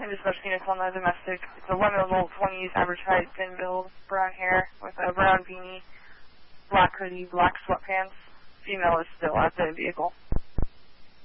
I just watched Phoenix on the domestic. It's a 11-year-old, 20s, average height, thin build, brown hair, with a brown beanie, black hoodie, black sweatpants. Female is still at the vehicle.